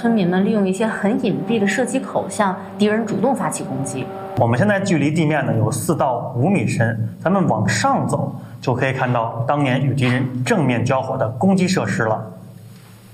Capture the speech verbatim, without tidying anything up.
村民们利用一些很隐蔽的射击口向敌人主动发起攻击。 我们现在距离地面呢有四到五米深，咱们往上走就可以看到当年与敌人正面交火的攻击设施了。